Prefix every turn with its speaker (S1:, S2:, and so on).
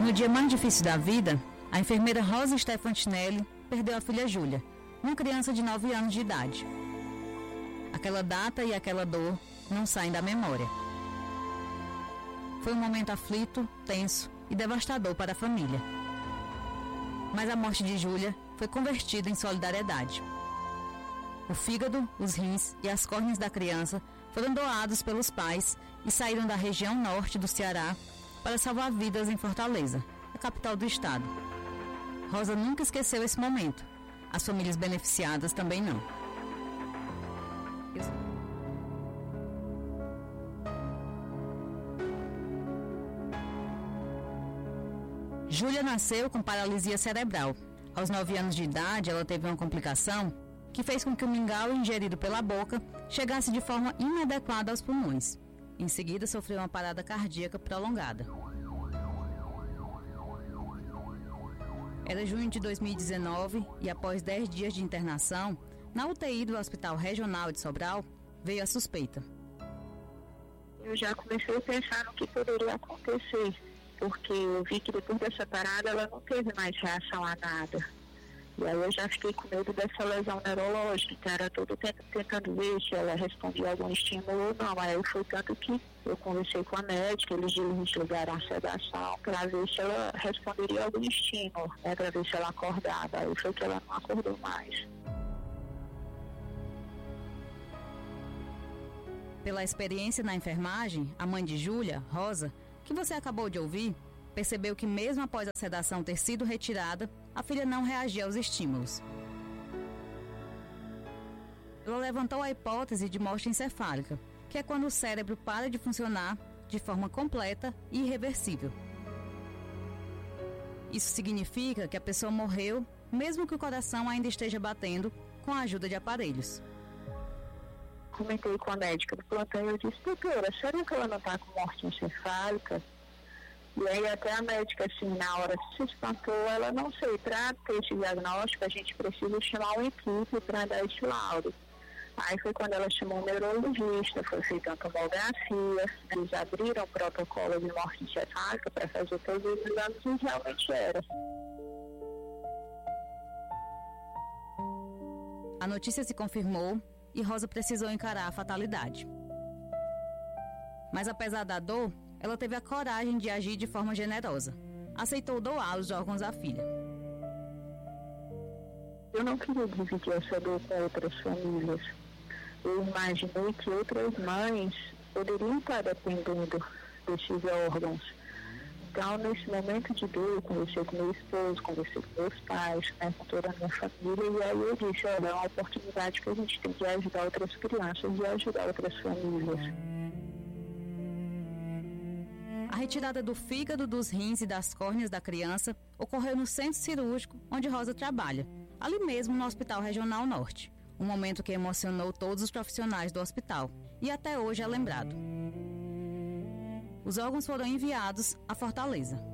S1: No dia mais difícil da vida, a enfermeira Rosa Stefantinelli perdeu a filha Júlia, uma criança de 9 anos de idade. Aquela data e aquela dor não saem da memória. Foi um momento aflito, tenso e devastador para a família. Mas a morte de Júlia foi convertida em solidariedade. O fígado, os rins e as córneas da criança foram doados pelos pais e saíram da região norte do Ceará para salvar vidas em Fortaleza, a capital do estado. Rosa nunca esqueceu esse momento. As famílias beneficiadas também não. Júlia nasceu com paralisia cerebral. Aos 9 anos de idade, ela teve uma complicação que fez com que o mingau ingerido pela boca chegasse de forma inadequada aos pulmões. Em seguida, sofreu uma parada cardíaca prolongada. Era junho de 2019 e, após 10 dias de internação, na UTI do Hospital Regional de Sobral, veio a suspeita.
S2: Eu já comecei a pensar no que poderia acontecer, porque eu vi que depois dessa parada ela não teve mais reação a nada. E aí eu já fiquei com medo dessa lesão neurológica, então era todo o tempo tentando ver se ela respondia a algum estímulo ou não. Aí foi tanto que eu conversei com a médica, eles desligaram a sedação para ver se ela responderia a algum estímulo, né, para ver se ela acordava. Aí foi que ela não acordou mais.
S1: Pela experiência na enfermagem, a mãe de Júlia, Rosa, que você acabou de ouvir, percebeu que mesmo após a sedação ter sido retirada, a filha não reagia aos estímulos. Ela levantou a hipótese de morte encefálica, que é quando o cérebro para de funcionar de forma completa e irreversível. Isso significa que a pessoa morreu, mesmo que o coração ainda esteja batendo, com a ajuda de aparelhos.
S2: Comentei com a médica do plantão e eu disse: doutora, será que ela não está com morte encefálica? E aí até a médica, assim, na hora se espantou. Ela: não sei, para ter esse diagnóstico a gente precisa chamar uma equipe para dar esse laudo. Aí foi quando ela chamou um neurologista, foi feita uma tomografia, eles abriram o protocolo de morte encefálica para fazer todos os exames e realmente era.
S1: A notícia se confirmou e Rosa precisou encarar a fatalidade. Mas apesar da dor, ela teve a coragem de agir de forma generosa. Aceitou doar os órgãos à filha.
S2: Eu não queria dividir essa dor com outras famílias. Eu imaginei que outras mães poderiam estar dependendo desses órgãos. Então, nesse momento de dor, eu conversei com meu esposo, conversei com meus pais, né, com toda a minha família, e aí eu disse: olha, é uma oportunidade que a gente tem de ajudar outras crianças e ajudar outras famílias.
S1: A retirada do fígado, dos rins e das córneas da criança ocorreu no centro cirúrgico onde Rosa trabalha, ali mesmo no Hospital Regional Norte. Um momento que emocionou todos os profissionais do hospital e até hoje é lembrado. Os órgãos foram enviados a Fortaleza.